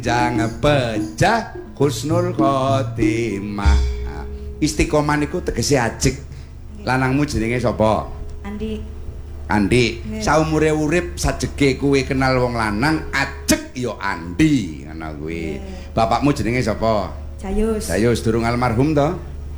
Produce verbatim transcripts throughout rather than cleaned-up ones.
Jangan pecah husnul khotimah. Nah, istiqomah niku tegese ajeg. Lanangmu jenenge sapa? Andi. Andi. Saumure urip sajege kuwi kenal wong lanang ajeg ya Andi ngono kuwi. Bapakmu jenenge sapa? Jayus. Jayus durung almarhum to?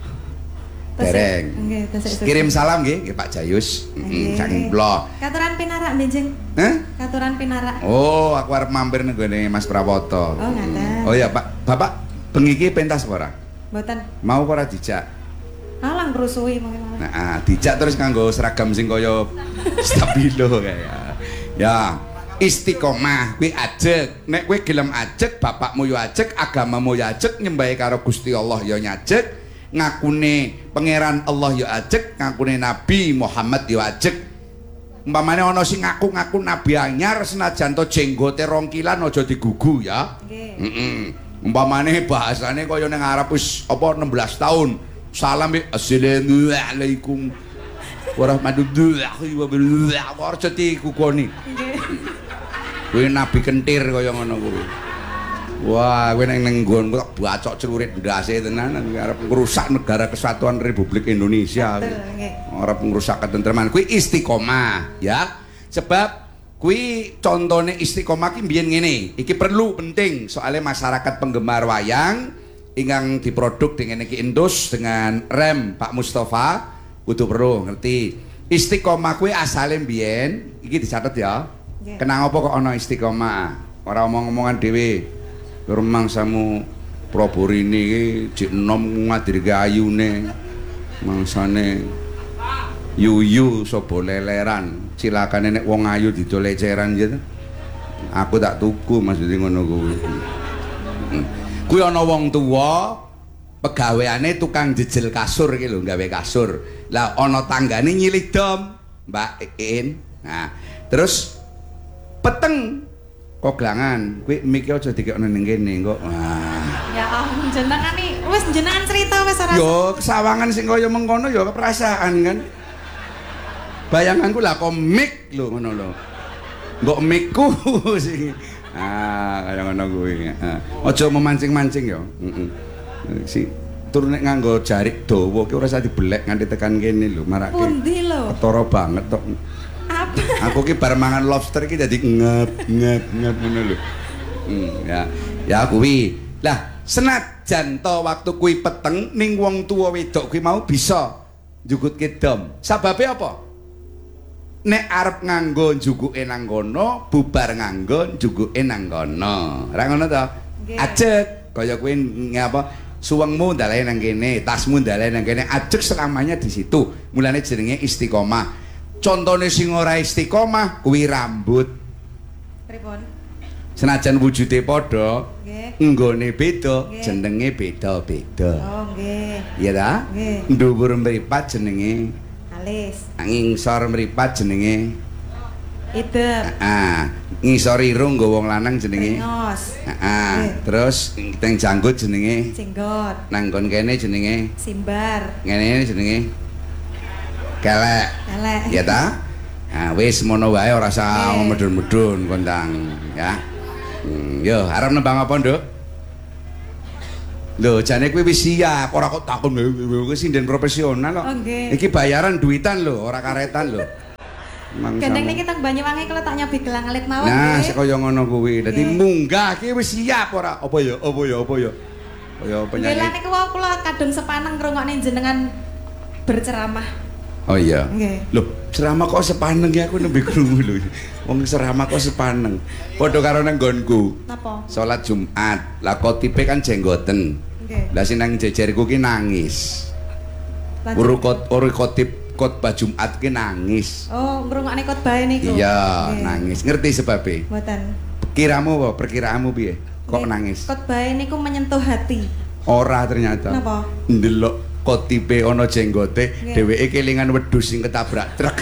Dereng. Nggih, tesih. Kirim salam nggih nggih Pak Jayus. Heeh, saking kula. Katuran pinarak benjing. Hah? Katuran pinarak. Oh, aku arep mampir nang gone Mas Prawoto. Oh, ngaten. Oh ya, Pak. Bapak bengi iki pentas apa ora? Mboten. Mau apa ora dijak? Alang rusui monggo. Nah, dijak terus nganggo seragam sing kaya stabilo kaya. Ya, istiqomah kuwi ajeg. Nek kowe gelem ajeg, bapakmu yo ajeg, agamamu yo ajeg, nyembahe karo Gusti Allah yo nyajeg. Ngakune pangeran Allah ya ajeg, ngakune Nabi Muhammad ya ajeg. Umpamane ana sing ngaku-ngaku nabi anyar senajan to jenggote rong kilan aja digugu ya. Nggih. Heeh. Umpamane bahasane kaya ning Arab wis apa enam belas tahun. Salam assalamualaikum warahmatullahi wabarakatuh. Ora aja digugoni. Nggih. Kuwi nabi kentir kaya ngono kuwi. Wah, kowe ning ning nggonku tak bacok celurit ndase tenan arep ngrusak negara kesatuan Republik Indonesia. Arep ngrusak ketentreman. Kuwi istiqomah, ya. Sebab kuwi contone istiqomah ki mbiyen ngene. Iki perlu penting soalnya masyarakat penggemar wayang ingkang diproduk dengan iki Indus dengan rem Pak Mustafa kudu perlu ngerti. Istiqomah kuwi asale mbiyen iki dicatet ya. Kenang apa kok ana istiqomah? Ora omong-omongan dhewe. Rumangsamu Proborini iki jek enom ngadirke ayune. Mangsane yuyu sapa leleran. Cilakane nek wong ayu didol leceran ya. Aku tak tuku maksudnya ngono kuwi. Kuwi ana wong tuwa pegaweane tukang jejel kasur iki lho, gawe kasur. Lah ana tanggane nyilih dom, Mbak In. Nah, terus peteng koglangan, kuwi mik aja dikekno ning kene kok. Wah. Ya ampun jenengan iki wis jenengan cerita wis ora. Yo kesawangan sing kaya mengkono ya perasaan kan. Bayanganku lah kok mik lho ngono lho. Mbok mikku sing ah kaya ngono kuwi. Aja memancing-mancing ya. Heeh. Si tur nek nganggo jarik dawa ki ora usah dibelek nganti tekan kene lho, marake. Pundi lho? Ketara banget tok. Apa? Aku ki bar mangan lobster ki dadi ngep ngep ngep ngono lho. Hmm, ya. Ya kuwi. Lah, senajan to waktu kuwi peteng ning wong tuwa wedok kuwi mau bisa njugutke dom. Sababe apa? Nek arep nganggo njuguke nang kono, bubar nganggo njuguke nang kono. Ora ngono to? Ajeg kaya kuwi ngapa? Suwengmu ndalae nang kene, tasmu ndalae nang kene, ajeg selamanya di situ. Mulane jenenge istiqomah. Contone sing ora istiqomah kuwi rambut. Pripun? Senajan wujude padha, nggih. Nggone beda, jenenge beda-beda. Oh, nggih. Iya ta? Nggih. Dhuwur mripat jenenge alis. Ngisor mripat jenenge idep. Heeh. Ngisor irung nggo wong lanang jenenge ngos. Heeh. Terus teng janggut jenenge jenggot. Nang nggon kene jenenge simbar. Ngene jenenge kelek. Kelek. Iya ta? Nah, wis mono wae ora usah medun-medun kondang ya. Hmm, yo arep nembang apa, Nduk? Lho, jane kuwi wis siap, ora kok takon kuwi sinden profesional kok. Oh, nggih. Iki bayaran duitan lho, ora karetan lho. Gendeng niki teng Banyuwangi kalau tak nyobi gelang alit mawon. Nah, sekaya ngono kuwi. Dadi munggah iki wis siap ora? Apa ya? Apa ya? Apa ya? Kaya penyanyi. Nggih, lan niku wau kula kadung sepaneng ngrungokne jenengan berceramah. Oh iya. Nggih. Loh, ceramah kok sepaneng ya aku nembe krungu lho. Wong ceramah kok sepaneng. Padha karo nang nggonku. Napa? Salat Jumat. Lah khotibe kan jenggoten. Nggih. Lah sing nang jejerku ki nangis. Uru kot uru khotib khotbah Jumat ki nangis. Oh, ngrungokne khotbah niku. Iya, nangis. Ngerti sebabe? Mboten. Kiramu apa? Perkiraanmu piye? Kok nangis? Khotbah niku menyentuh hati. Ora ternyata. Napa? Ndelok khotibe ana jenggote, dheweke kelingan wedhus sing ketabrak truk.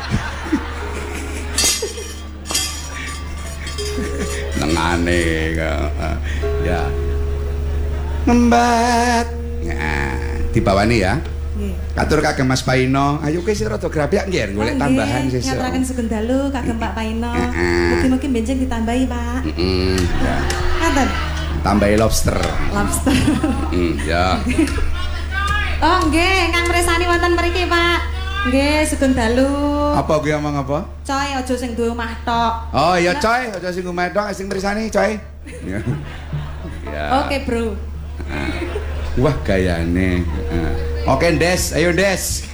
Nengane ya. Ngembat. Nah, dibawani ya. Nggih. Katur kagem Mas Paino, ayo ke sira rada grabyak nggih golek tambahan sesuk. Ngaturaken sugeng dalu kagem Pak Paino. Mugi-mugi benjing ditambahi, Pak. Heeh. Ya. Ngaten. tambahi lobster. Lobster. Hmm, ya. Oh nggih, Kang Resani wonten mriki, Pak. Nggih, sugeng dalu. Apa kuwi omong apa? Coy aja sing duwe omah tok. Oh iya coy, aja sing omah tok, sing trisani coy. Ya. Ya. Oke, Bro. Wah gayane. Oke, Des, ayo Des.